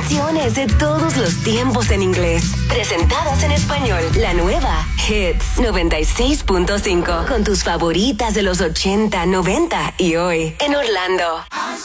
canciones de todos los tiempos en inglés, presentadas en español. La nueva Hits 96.5, con tus favoritas de los 80, 90 y hoy en Orlando.